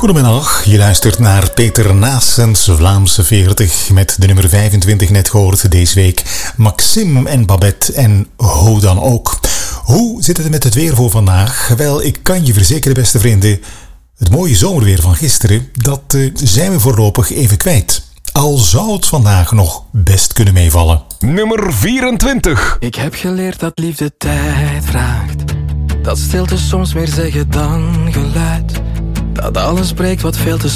Goedemiddag, je luistert naar Peter Naessens Vlaamse 40 met de nummer 25 net gehoord deze week. Maxime en Babette en Hoe dan ook. Hoe zit het met het weer voor vandaag? Wel, ik kan je verzekeren, beste vrienden, het mooie zomerweer van gisteren, dat zijn we voorlopig even kwijt. Al zou het vandaag nog best kunnen meevallen. Nummer 24. Ik heb geleerd dat liefde tijd vraagt. Dat stilte soms meer zeggen dan geluid. Dat alles breekt wat veel te